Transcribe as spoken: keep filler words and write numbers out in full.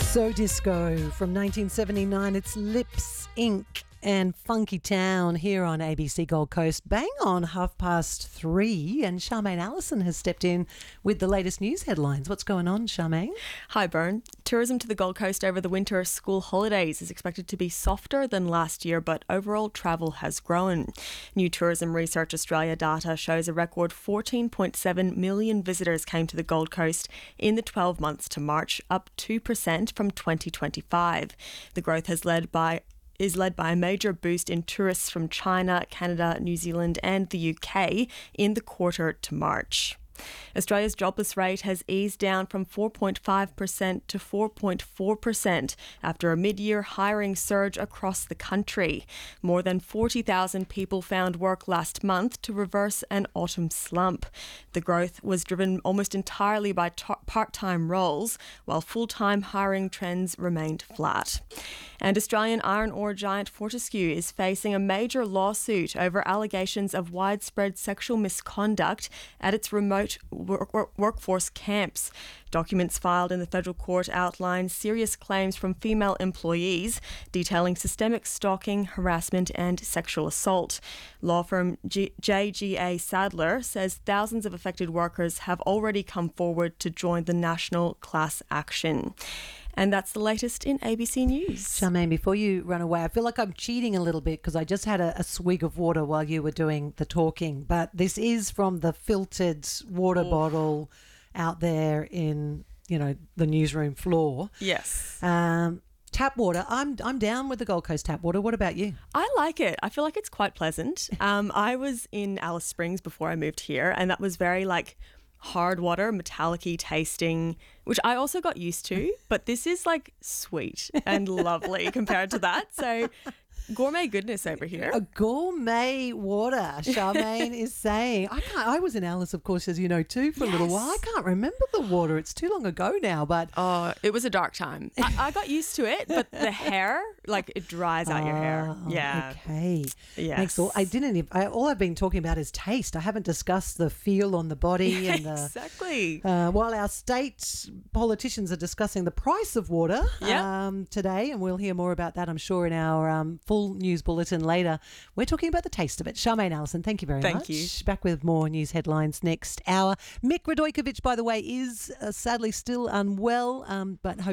So disco from nineteen seventy-nine. It's Lips Incorporated and Funky Town here on A B C Gold Coast. Bang on half past three, and Charmaine Allison has stepped in with the latest news headlines. What's going on, Charmaine? Hi, Bern. Tourism to the Gold Coast over the winter school holidays is expected to be softer than last year, but overall travel has grown. New Tourism Research Australia data shows a record fourteen point seven million visitors came to the Gold Coast in the twelve months to March, up two percent from twenty twenty-five. The growth has led by is led by a major boost in tourists from China, Canada, New Zealand and the U K in the quarter to March. Australia's jobless rate has eased down from four point five percent to four point four percent after a mid-year hiring surge across the country. More than forty thousand people found work last month to reverse an autumn slump. The growth was driven almost entirely by t- part-time roles, while full-time hiring trends remained flat. And Australian iron ore giant Fortescue is facing a major lawsuit over allegations of widespread sexual misconduct at its remote work- work- workforce camps. Documents filed in the federal court outline serious claims from female employees detailing systemic stalking, harassment and sexual assault. Law firm G- J G A Sadler says thousands of affected workers have already come forward to join the national class action. And that's the latest in A B C News. Charmaine, before you run away, I feel like I'm cheating a little bit because I just had a, a swig of water while you were doing the talking. But this is from the filtered water oh. bottle out there in, you know, the newsroom floor. Yes. Um, tap water. I'm I'm down with the Gold Coast tap water. What about you? I like it. I feel like it's quite pleasant. Um, I was in Alice Springs before I moved here, and that was very like hard water, metallic-y tasting, which I also got used to, but this is like sweet and lovely compared to that. So gourmet goodness over here. A gourmet water, Charmaine is saying. I can't. I was in Alice, of course, as you know, too, for yes. a little while. I can't remember the water. It's too long ago now, but oh, it was a dark time. I, I got used to it, but the hair, like it dries out oh, your hair. Yeah. Okay. Yes. Makes all, I didn't. Even, I, all I've been talking about is taste. I haven't discussed the feel on the body and the, exactly. Uh, while our state politicians are discussing the price of water yep. um, today, and we'll hear more about that, I'm sure, in our um, full news bulletin later. We're talking about the taste of it. Charmaine Allison, thank you very thank much. Thank you. Back with more news headlines next hour. Mick Radojkovic, by the way, is uh, sadly still unwell, um, but hope